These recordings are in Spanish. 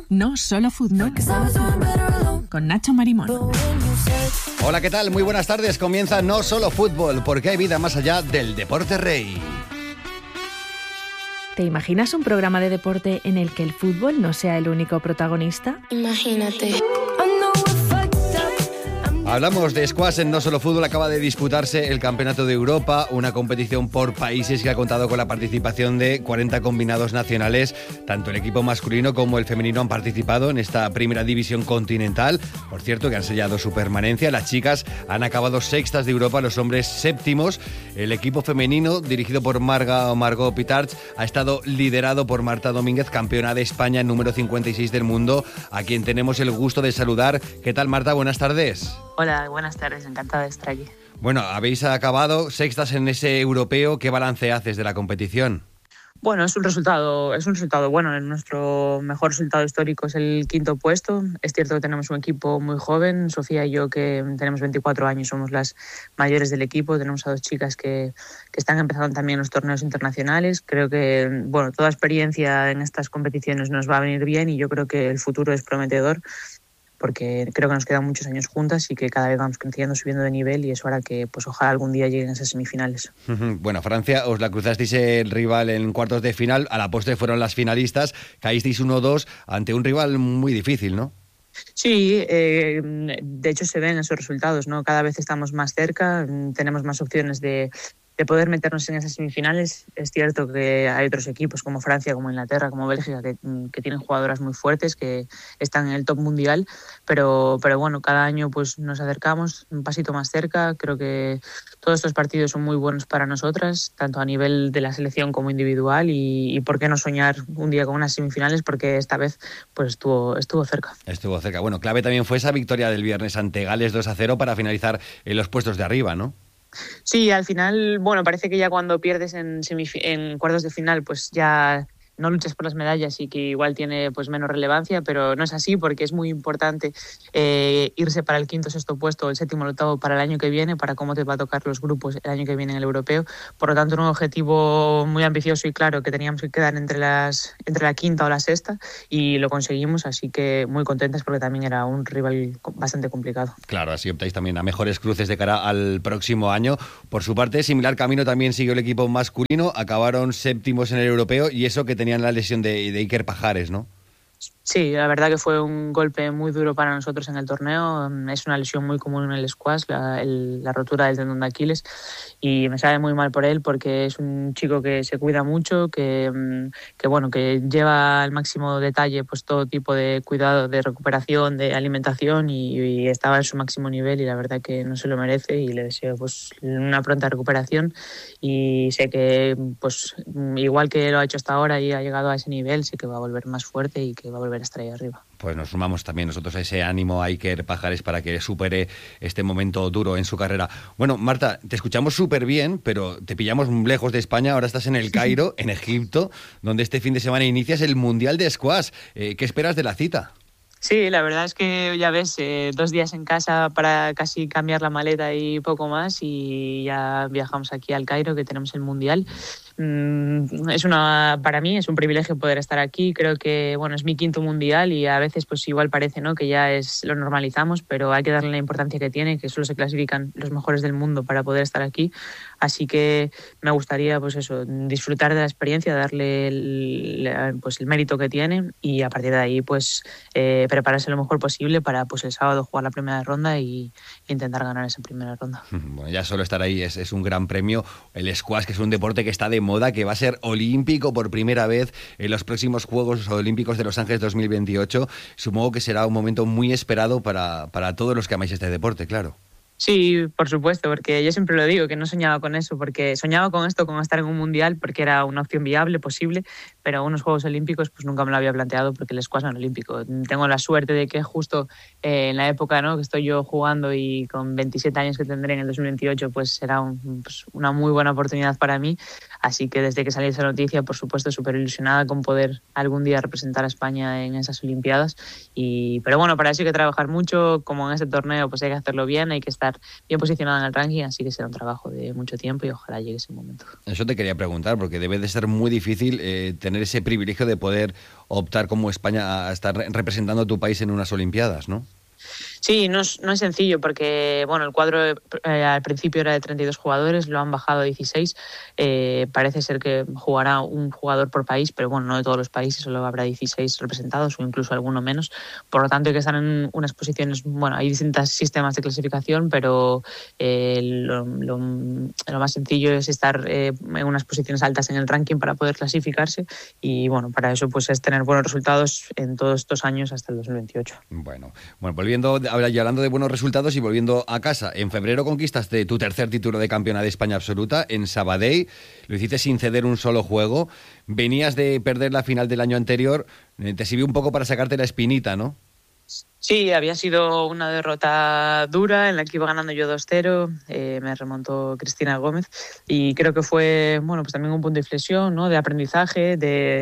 No Solo Fútbol, con Nacho Marimón. Hola, ¿qué tal? Muy buenas tardes. Comienza No Solo Fútbol, porque hay vida más allá del deporte rey. ¿Te imaginas un programa de deporte en el que el fútbol no sea el único protagonista? Imagínate. Hablamos de squash en No Solo Fútbol. Acaba de disputarse el Campeonato de Europa, una competición por países que ha contado con la participación de 40 combinados nacionales. Tanto el equipo masculino como el femenino han participado en esta primera división continental. Por cierto, que han sellado su permanencia. Las chicas han acabado sextas de Europa, los hombres séptimos. El equipo femenino, dirigido por Margot Pitarch, ha estado liderado por Marta Domínguez, campeona de España número 56 del mundo, a quien tenemos el gusto de saludar. ¿Qué tal, Marta? Buenas tardes. Hola, buenas tardes, encantada de estar aquí. Bueno, habéis acabado sextas en ese europeo. ¿Qué balance haces de la competición? Bueno, es un resultado bueno. Nuestro mejor resultado histórico es el quinto puesto. Es cierto que tenemos un equipo muy joven, Sofía y yo, que tenemos 24 años, somos las mayores del equipo. Tenemos a dos chicas que están empezando también los torneos internacionales. Creo que toda experiencia en estas competiciones nos va a venir bien y yo creo que el futuro es prometedor, porque creo que nos quedan muchos años juntas y que cada vez vamos creciendo, subiendo de nivel, y eso hará que ojalá algún día lleguen a esas semifinales. Bueno, Francia, os la cruzasteis el rival en cuartos de final, a la postre fueron las finalistas, caísteis 1-2 ante un rival muy difícil, ¿no? Sí, de hecho se ven esos resultados, ¿no? Cada vez estamos más cerca, tenemos más opciones de poder meternos en esas semifinales. Es cierto que hay otros equipos como Francia, como Inglaterra, como Bélgica, que tienen jugadoras muy fuertes, que están en el top mundial, pero bueno, cada año pues nos acercamos un pasito más cerca. Creo que todos estos partidos son muy buenos para nosotras, tanto a nivel de la selección como individual, y por qué no soñar un día con unas semifinales, porque esta vez pues estuvo cerca. Estuvo cerca. Bueno, clave también fue esa victoria del viernes ante Gales 2-0 para finalizar en los puestos de arriba, ¿no? Sí, al final, parece que ya cuando pierdes en cuartos de final, pues ya no luchas por las medallas y que igual tiene pues menos relevancia, pero no es así, porque es muy importante irse para el quinto, sexto puesto, el séptimo, el octavo para el año que viene, para cómo te va a tocar los grupos el año que viene en el europeo. Por lo tanto, un objetivo muy ambicioso y claro, que teníamos que quedar entre la quinta o la sexta, y lo conseguimos, así que muy contentas, porque también era un rival bastante complicado. Claro, así optáis también a mejores cruces de cara al próximo año. Por su parte, similar camino también siguió el equipo masculino, acabaron séptimos en el europeo, y eso que tenían la lesión de Iker Pajares, ¿no? Sí, la verdad que fue un golpe muy duro para nosotros en el torneo. Es una lesión muy común en el squash, la rotura del tendón de Aquiles, y me sabe muy mal por él, porque es un chico que se cuida mucho, que lleva al máximo detalle pues todo tipo de cuidado, de recuperación, de alimentación, y estaba en su máximo nivel, y la verdad que no se lo merece, y le deseo pues una pronta recuperación, y sé que pues igual que lo ha hecho hasta ahora y ha llegado a ese nivel, sé que va a volver más fuerte y que va a volver a estar ahí arriba. Pues nos sumamos también nosotros a ese ánimo a Iker Pajares para que supere este momento duro en su carrera. Bueno, Marta, te escuchamos súper bien, pero te pillamos lejos de España. Ahora estás en el Cairo, en Egipto, donde este fin de semana inicias el Mundial de Squash. ¿Qué esperas de la cita? Sí, la verdad es que ya ves, 2 días en casa para casi cambiar la maleta y poco más, y ya viajamos aquí al Cairo, que tenemos el Mundial. Para mí es un privilegio poder estar aquí. Creo que es mi quinto mundial, y a veces pues igual parece, ¿no?, que ya lo normalizamos, pero hay que darle la importancia que tiene, que solo se clasifican los mejores del mundo para poder estar aquí. Así que me gustaría disfrutar de la experiencia, darle el mérito que tiene, y a partir de ahí prepararse lo mejor posible para el sábado jugar la primera ronda y intentar ganar esa primera ronda. Bueno, ya solo estar ahí es un gran premio. El squash, que es un deporte que está de moda, que va a ser olímpico por primera vez en los próximos Juegos Olímpicos de Los Ángeles 2028. Supongo que será un momento muy esperado para todos los que amáis este deporte, claro. Sí, por supuesto, porque yo siempre lo digo, que no soñaba con eso, porque soñaba con esto, con estar en un mundial, porque era una opción viable, posible, pero unos Juegos Olímpicos pues nunca me lo había planteado, porque el squash no es olímpico. Tengo la suerte de que justo en la época, ¿no?, que estoy yo jugando, y con 27 años que tendré en el 2028, pues será una muy buena oportunidad para mí. Así que desde que salió esa noticia, por supuesto, súper ilusionada con poder algún día representar a España en esas Olimpiadas. Pero para eso hay que trabajar mucho, como en este torneo pues hay que hacerlo bien, hay que estar estar bien posicionada en el ranking, así que será un trabajo de mucho tiempo y ojalá llegue ese momento. Eso te quería preguntar, porque debe de ser muy difícil tener ese privilegio de poder optar como España a estar representando a tu país en unas Olimpiadas, ¿no? Sí, no es sencillo porque bueno, el cuadro al principio era de 32 jugadores, lo han bajado a 16. Parece ser que jugará un jugador por país, pero bueno, no de todos los países, solo habrá 16 representados o incluso alguno menos. Por lo tanto, hay que estar en unas posiciones, bueno, hay distintos sistemas de clasificación, pero lo más sencillo es estar en unas posiciones altas en el ranking para poder clasificarse y bueno, para eso pues es tener buenos resultados en todos estos años hasta el 2028. Bueno, hablando de buenos resultados y volviendo a casa, en febrero conquistaste tu tercer título de campeona de España absoluta en Sabadell, lo hiciste sin ceder un solo juego, venías de perder la final del año anterior, te sirvió un poco para sacarte la espinita, ¿no? Sí, había sido una derrota dura en la que iba ganando yo 2-0, me remontó Cristina Gómez y creo que fue bueno, pues también un punto de inflexión, ¿no? De aprendizaje,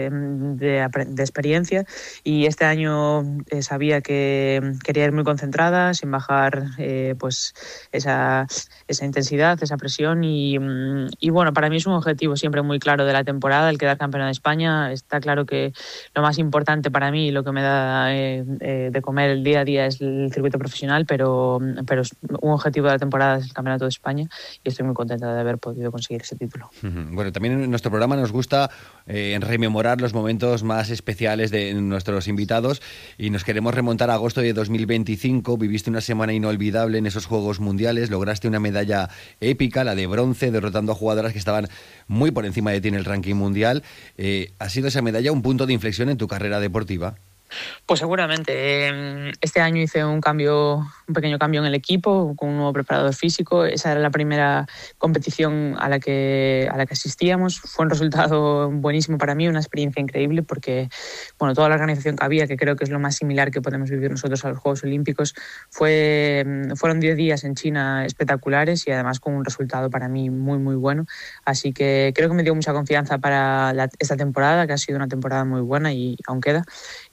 de experiencia y este año sabía que quería ir muy concentrada, sin bajar pues esa intensidad, esa presión y bueno, para mí es un objetivo siempre muy claro de la temporada, el quedar campeona de España. Está claro que lo más importante para mí, lo que me da de comer el día a día es el circuito profesional, pero un objetivo de la temporada es el Campeonato de España y estoy muy contenta de haber podido conseguir ese título. Bueno, también en nuestro programa nos gusta rememorar los momentos más especiales de nuestros invitados y nos queremos remontar a agosto de 2025. Viviste una semana inolvidable en esos Juegos Mundiales, lograste una medalla épica, la de bronce, derrotando a jugadoras que estaban muy por encima de ti en el ranking mundial. ¿Ha sido esa medalla un punto de inflexión en tu carrera deportiva? Pues seguramente. Este año hice un pequeño cambio en el equipo, con un nuevo preparador físico. Esa era la primera competición a la que asistíamos. Fue un resultado buenísimo para mí, una experiencia increíble, porque bueno, toda la organización que había, que creo que es lo más similar que podemos vivir nosotros a los Juegos Olímpicos, fueron 10 días en China espectaculares y además con un resultado para mí muy, muy bueno. Así que creo que me dio mucha confianza para esta temporada, que ha sido una temporada muy buena y aún queda.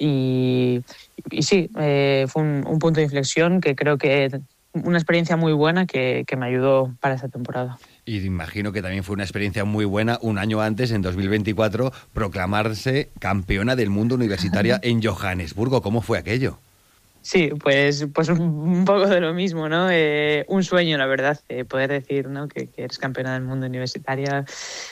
Y sí, fue un punto de inflexión que creo que una experiencia muy buena que me ayudó para esta temporada. Y imagino que también fue una experiencia muy buena un año antes, en 2024, proclamarse campeona del mundo universitaria en Johannesburgo. ¿Cómo fue aquello? Sí, pues un poco de lo mismo, ¿no? Un sueño, la verdad, poder decir, ¿no? que eres campeona del mundo universitaria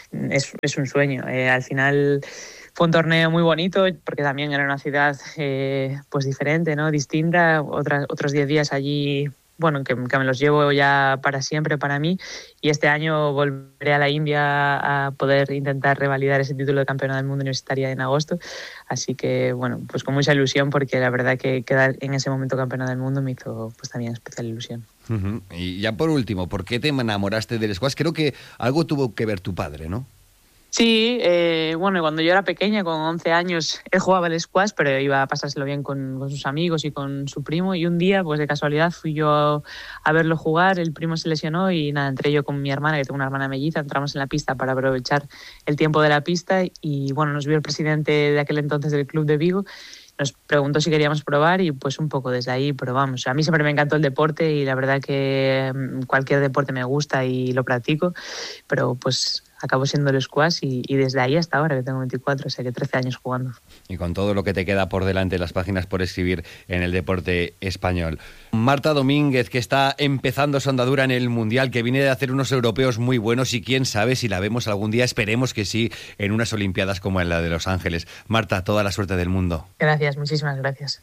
es un sueño. Al final fue un torneo muy bonito porque también era una ciudad pues diferente, ¿no? Distinta. Otros 10 días allí, bueno, que me los llevo ya para siempre para mí, y este año volveré a la India a poder intentar revalidar ese título de campeona del mundo universitaria en agosto, así que bueno, pues con mucha ilusión, porque la verdad que quedar en ese momento campeona del mundo me hizo pues también especial ilusión. Y ya por último, ¿por qué te enamoraste del squash? Creo que algo tuvo que ver tu padre, ¿no? Sí, bueno, cuando yo era pequeña, con 11 años, él jugaba al squash, pero iba a pasárselo bien con sus amigos y con su primo, y un día, pues de casualidad, fui yo a verlo jugar, el primo se lesionó y nada, entré yo con mi hermana, que tengo una hermana melliza, entramos en la pista para aprovechar el tiempo de la pista y bueno, nos vio el presidente de aquel entonces del Club de Vigo, nos preguntó si queríamos probar y pues un poco desde ahí probamos. A mí siempre me encantó el deporte y la verdad que cualquier deporte me gusta y lo practico, pero pues acabó siendo el squash y desde ahí hasta ahora, que tengo 24, o sea que 13 años jugando. Y con todo lo que te queda por delante, las páginas por escribir en el deporte español. Marta Domínguez, que está empezando su andadura en el Mundial, que viene de hacer unos europeos muy buenos y quién sabe si la vemos algún día, esperemos que sí, en unas Olimpiadas como en la de Los Ángeles. Marta, toda la suerte del mundo. Gracias, muchísimas gracias.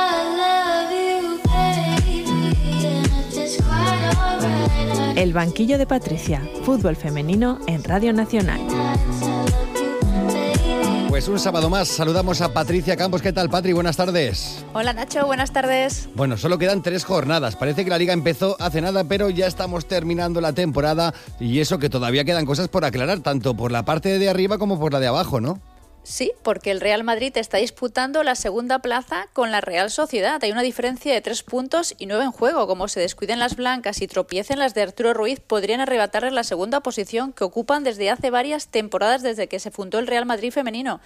El banquillo de Patricia, fútbol femenino en Radio Nacional. Pues un sábado más, saludamos a Patricia Campos. ¿Qué tal, Patri? Buenas tardes. Hola, Nacho, buenas tardes. Bueno, solo quedan 3 jornadas. Parece que la Liga empezó hace nada, pero ya estamos terminando la temporada y eso que todavía quedan cosas por aclarar, tanto por la parte de arriba como por la de abajo, ¿no? Sí, porque el Real Madrid está disputando la segunda plaza con la Real Sociedad. Hay una diferencia de 3 puntos y 9 en juego. Como se descuiden las blancas y tropiecen las de Arturo Ruiz, podrían arrebatarles la segunda posición que ocupan desde hace varias temporadas, desde que se fundó el Real Madrid femenino.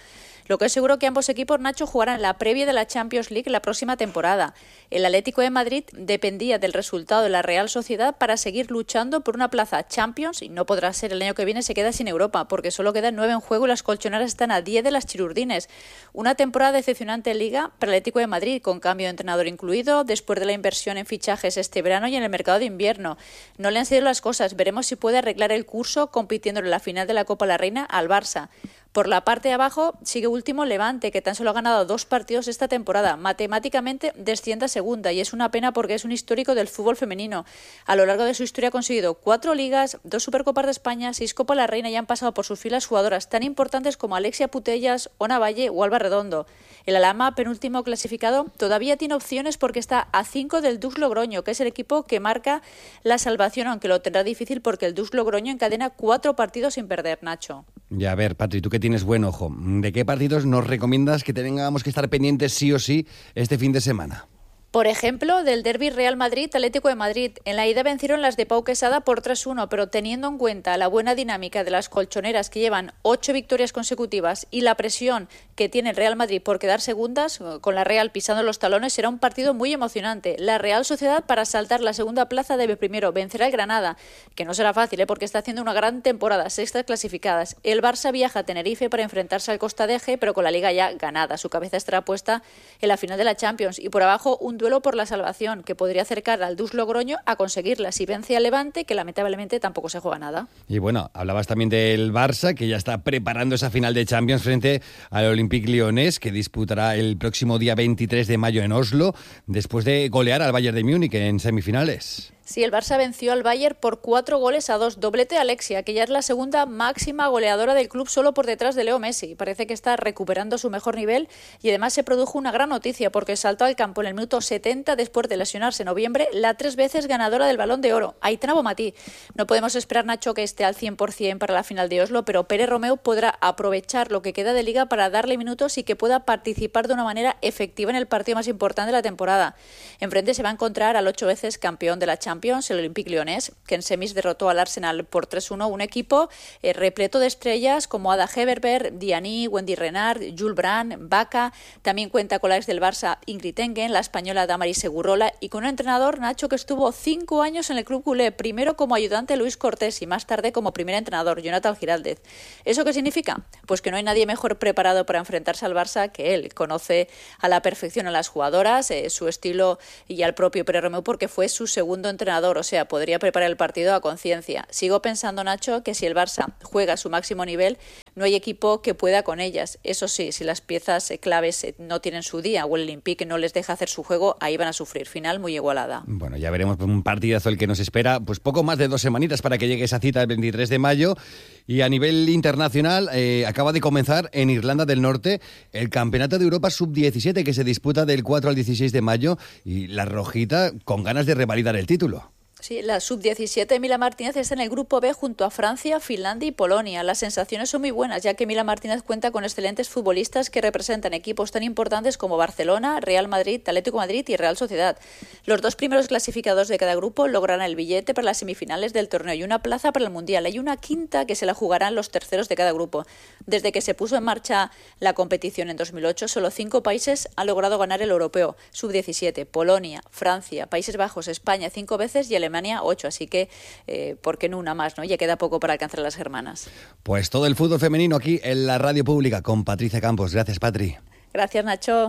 Lo que es seguro que ambos equipos, Nacho, jugarán la previa de la Champions League la próxima temporada. El Atlético de Madrid dependía del resultado de la Real Sociedad para seguir luchando por una plaza Champions y no podrá ser. El año que viene se queda sin Europa porque solo quedan 9 en juego y las colchoneras están a 10 de las chirurdines. Una temporada decepcionante en Liga para el Atlético de Madrid, con cambio de entrenador incluido, después de la inversión en fichajes este verano y en el mercado de invierno. No le han sido las cosas. Veremos si puede arreglar el curso compitiendo en la final de la Copa de la Reina al Barça. Por la parte de abajo sigue último Levante, que tan solo ha ganado 2 partidos esta temporada. Matemáticamente desciende a segunda y es una pena porque es un histórico del fútbol femenino. A lo largo de su historia ha conseguido 4 ligas, 2 Supercopas de España, 6 Copas de la Reina y han pasado por sus filas jugadoras tan importantes como Alexia Putellas, Ona Valle o Alba Redondo. El Alhama, penúltimo clasificado, todavía tiene opciones porque está a 5 del Dux Logroño, que es el equipo que marca la salvación, aunque lo tendrá difícil porque el Dux Logroño encadena 4 partidos sin perder, Nacho. Ya, a ver, Patri, tú que tienes buen ojo, ¿de qué partidos nos recomiendas que tengamos que estar pendientes sí o sí este fin de semana? Por ejemplo, del derbi Real Madrid-Atlético de Madrid. En la ida vencieron las de Pau Quesada por 3-1, pero teniendo en cuenta la buena dinámica de las colchoneras que llevan 8 victorias consecutivas y la presión que tiene el Real Madrid por quedar segundas, con la Real pisando los talones, será un partido muy emocionante. La Real Sociedad, para saltar la segunda plaza, debe primero vencer al Granada, que no será fácil, porque está haciendo una gran temporada, 6ª clasificadas. El Barça viaja a Tenerife para enfrentarse al Costa de Eje, pero con la Liga ya ganada. Su cabeza estará puesta en la final de la Champions. Y por abajo, un duelo por la salvación que podría acercar al Dux Logroño a conseguirla si vence al Levante, que lamentablemente tampoco se juega nada. Y bueno, hablabas también del Barça, que ya está preparando esa final de Champions frente al Olympique Lyonnais, que disputará el próximo día 23 de mayo en Oslo, después de golear al Bayern de Múnich en semifinales. Sí, el Barça venció al Bayern por 4-2, doblete de Alexia, que ya es la segunda máxima goleadora del club solo por detrás de Leo Messi. Parece que está recuperando su mejor nivel y además se produjo una gran noticia porque saltó al campo en el minuto 70 después de lesionarse en noviembre la 3 veces ganadora del Balón de Oro, Aitana Bonmatí. No podemos esperar, Nacho, que esté al 100% para la final de Oslo, pero Pere Romeu podrá aprovechar lo que queda de Liga para darle minutos y que pueda participar de una manera efectiva en el partido más importante de la temporada. Enfrente se va a encontrar al 8 veces campeón de la Champions, el Olympique Lyonnais, que en semis derrotó al Arsenal por 3-1, un equipo repleto de estrellas como Ada Hegerberg, Diani, Wendy Renard, Jules Brand, Baca. También cuenta con la ex del Barça Ingrid Engen, la española Damaris Segurola, y con un entrenador, Nacho, que estuvo 5 años en el club culé, primero como ayudante Luis Cortés y más tarde como primer entrenador, Jonathan Giraldez. ¿Eso qué significa? Pues que no hay nadie mejor preparado para enfrentarse al Barça que él. Conoce a la perfección a las jugadoras, su estilo y al propio Pere Romeu porque fue su segundo entrenador, o sea, podría preparar el partido a conciencia. Sigo pensando, Nacho, que si el Barça juega a su máximo nivel, no hay equipo que pueda con ellas. Eso sí, si las piezas claves no tienen su día o el Olympique no les deja hacer su juego, ahí van a sufrir. Final muy igualada. Bueno, ya veremos un partidazo el que nos espera, pues poco más de 2 semanitas para que llegue esa cita el 23 de mayo. Y a nivel internacional, acaba de comenzar en Irlanda del Norte el Campeonato de Europa Sub-17 que se disputa del 4 al 16 de mayo y la rojita con ganas de revalidar el título. Sí, la sub-17 Mila Martínez está en el grupo B junto a Francia, Finlandia y Polonia. Las sensaciones son muy buenas, ya que Mila Martínez cuenta con excelentes futbolistas que representan equipos tan importantes como Barcelona, Real Madrid, Atlético de Madrid y Real Sociedad. Los 2 primeros clasificados de cada grupo lograrán el billete para las semifinales del torneo y una plaza para el Mundial. Hay una quinta que se la jugarán los terceros de cada grupo. Desde que se puso en marcha la competición en 2008, solo 5 países han logrado ganar el europeo. Sub-17, Polonia, Francia, Países Bajos, España 5 veces y Alemania 8, así que ¿por qué no una más? ¿No? Ya queda poco para alcanzar a las germanas. Pues todo el fútbol femenino aquí en la Radio Pública con Patricia Campos. Gracias, Patri. Gracias, Nacho.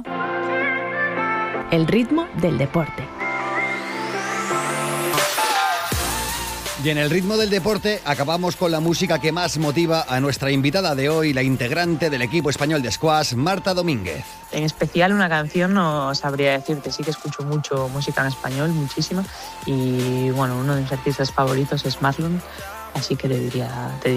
El ritmo del deporte. Y en el ritmo del deporte acabamos con la música que más motiva a nuestra invitada de hoy, la integrante del equipo español de squash, Marta Domínguez. En especial una canción no sabría decirte, sí que escucho mucho música en español, muchísima, y bueno, uno de mis artistas favoritos es Marlon, así que te diría